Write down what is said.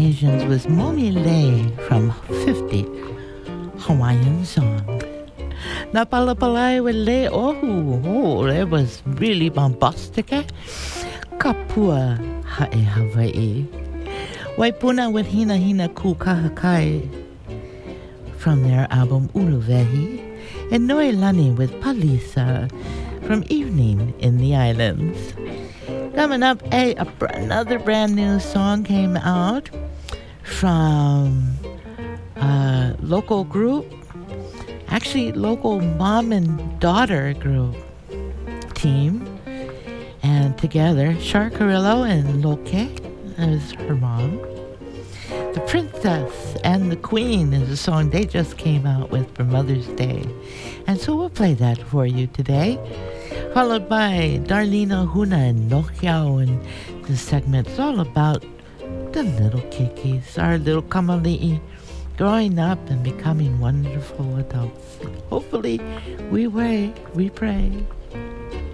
Asians was Momi Lei from 50 Hawaiian song. Napalapalai with Le Ohu. Oh, that was really bombastic. Kapua Hae Hawaii. Waipuna with Hina Hina Ku Kahakai from their album Uluvehi. And Noelani with Palisa from Evening in the Islands. Coming up, another brand new song came out from a local group, actually local mom and daughter group team. And together, Sharkarillo and Loke is her mom. The Princess and the Queen is a song they just came out with for Mother's Day. And so we'll play that for you today. Followed by Darlene Huna and Nokiao, and this segment's all about the little kikis, our little kamali'i, growing up and becoming wonderful adults. Hopefully, we pray.